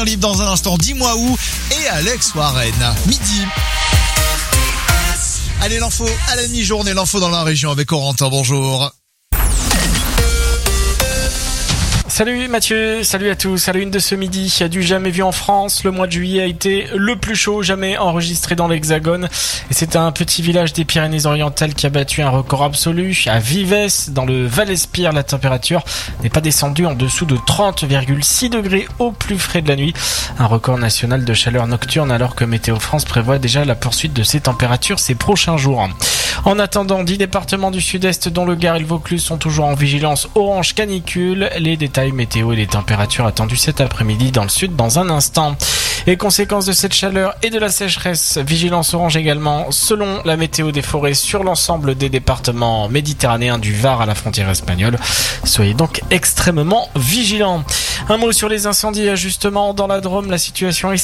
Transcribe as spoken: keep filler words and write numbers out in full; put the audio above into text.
bien libre dans un instant. Dis-moi où et Alex Warren. Midi. Allez, l'info à la mi-journée, l'info dans la région avec Corentin. Bonjour. Salut Mathieu, salut à tous. À la une de ce midi, il y a du jamais vu en France. Le mois de juillet a été le plus chaud jamais enregistré dans l'Hexagone. Et c'est un petit village des Pyrénées-Orientales qui a battu un record absolu. À Vives, dans le Val-Espire, la température n'est pas descendue en dessous de trente virgule six degrés au plus frais de la nuit. Un record national de chaleur nocturne alors que Météo France prévoit déjà la poursuite de ces températures ces prochains jours. En attendant, dix départements du sud-est dont le Gard et le Vaucluse sont toujours en vigilance orange canicule. Les détails météo et les températures attendues cet après-midi dans le sud dans un instant. Et conséquence de cette chaleur et de la sécheresse, vigilance orange également selon la météo des forêts sur l'ensemble des départements méditerranéens du Var à la frontière espagnole. Soyez donc extrêmement vigilants. Un mot sur les incendies justement dans la Drôme, la situation est